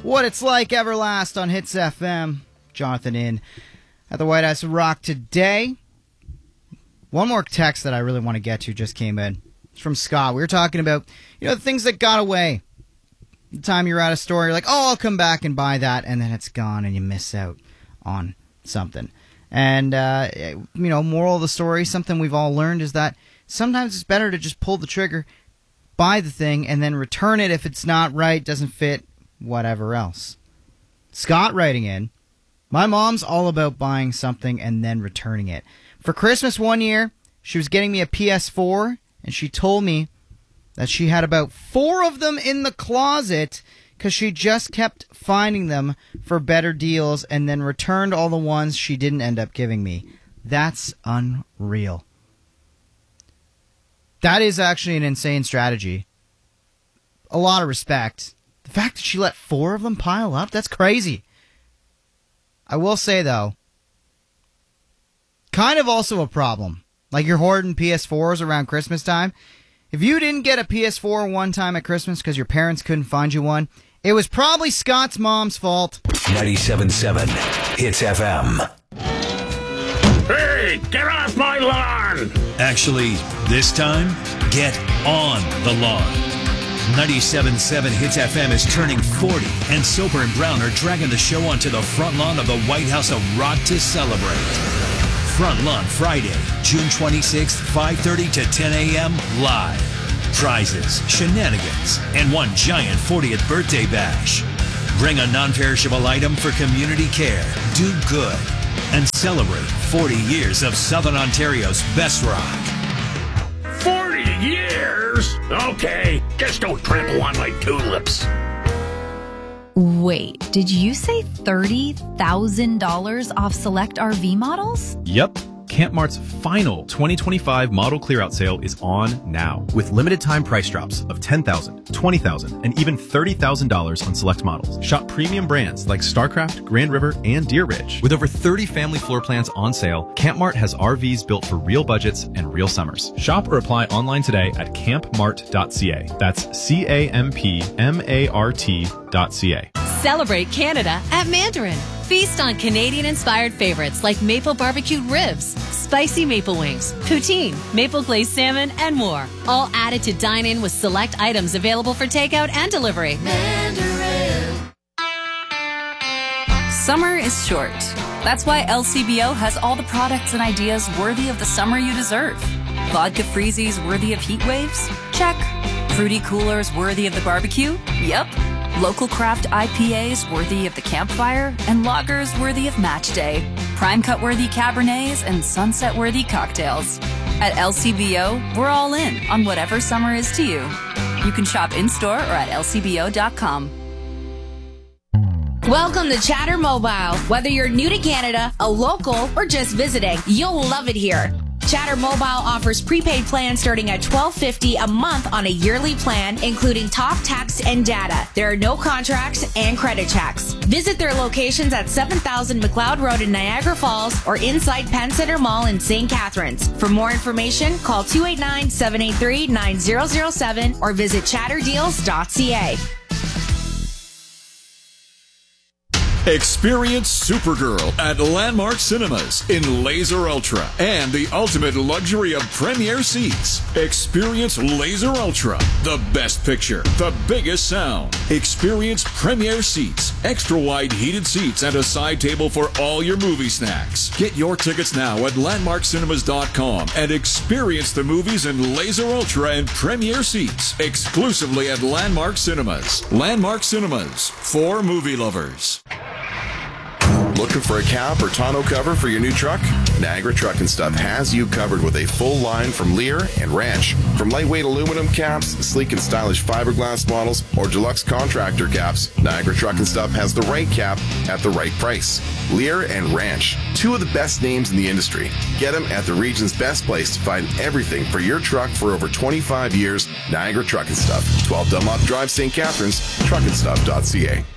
What It's Like Everlast on Hits FM. Jonathan in at the White House of Rock today. One more text that I really want to get to just came in. It's from Scott. We were talking about, the things that got away. The time you're at a store, you're like, oh, I'll come back and buy that, and then it's gone and you miss out on something. And, moral of the story, something we've all learned is that sometimes it's better to just pull the trigger, buy the thing, and then return it if it's not right, doesn't fit, whatever else. Scott writing in, my mom's all about buying something and then returning it. For Christmas one year, she was getting me a PS4, and she told me that she had about 4 of them in the closet because she just kept finding them for better deals and then returned all the ones she didn't end up giving me. That's unreal. That is actually an insane strategy. A lot of respect. The fact that she let 4 of them pile up, that's crazy. I will say, though, kind of also a problem. Like you're hoarding PS4s around Christmas time. If you didn't get a PS4 one time at Christmas because your parents couldn't find you one, it was probably Scott's mom's fault. 97.7 Hits FM. Hey, get off my lawn! Actually, this time, get on the lawn. 97.7 Hits FM is turning 40, and Soper and Brown are dragging the show onto the front lawn of the White House of Rock to celebrate. Front Lawn Friday, June 26th, 5:30 to 10 a.m. live. Prizes, shenanigans, and one giant 40th birthday bash. Bring a non-perishable item for community care, do good, and celebrate 40 years of Southern Ontario's best rock. 40 years? Okay, just don't trample on my tulips. Wait, did you say $30,000 off select RV models? Yep. Campmart's final 2025 model clearout sale is on now, with limited time price drops of $10,000, $20,000, and even $30,000 on select models. Shop premium brands like Starcraft, Grand River, and Deer Ridge. With over 30 family floor plans on sale, Campmart has RVs built for real budgets and real summers. Shop or apply online today at campmart.ca. That's CAMPMART.ca. Celebrate Canada at Mandarin. Feast on Canadian-inspired favorites like maple barbecued ribs, spicy maple wings, poutine, maple glazed salmon, and more. All added to dine in with select items available for takeout and delivery. Mandarin. Summer is short. That's why LCBO has all the products and ideas worthy of the summer you deserve. Vodka freezies worthy of heat waves? Check. Fruity coolers worthy of the barbecue? Yep. Local craft IPAs worthy of the campfire, and lagers worthy of match day. Prime cut worthy Cabernets and sunset worthy cocktails. At LCBO, we're all in on whatever summer is to you. You can shop in-store or at lcbo.com. Welcome to Chatter Mobile. Whether you're new to Canada, a local, or just visiting, you'll love it here. Chatter Mobile offers prepaid plans starting at $12.50 a month on a yearly plan, including talk, text, and data. There are no contracts and credit checks. Visit their locations at 7000 McLeod Road in Niagara Falls or inside Penn Center Mall in St. Catharines. For more information, call 289-783-9007 or visit chatterdeals.ca. Experience Supergirl at Landmark Cinemas in Laser Ultra and the ultimate luxury of premier seats. Experience Laser Ultra, the best picture, the biggest sound. Experience premier seats, extra wide heated seats, and a side table for all your movie snacks. Get your tickets now at landmarkcinemas.com and experience the movies in Laser Ultra and premier seats exclusively at Landmark Cinemas. Landmark Cinemas, for movie lovers. Looking for a cap or tonneau cover for your new truck? Niagara Truck and Stuff has you covered with a full line from Lear and Ranch. From lightweight aluminum caps, sleek and stylish fiberglass models, or deluxe contractor caps, Niagara Truck and Stuff has the right cap at the right price. Lear and Ranch, two of the best names in the industry. Get them at the region's best place to find everything for your truck for over 25 years. Niagara Truck and Stuff, 12 Dunlop Drive, St. Catharines, truckandstuff.ca.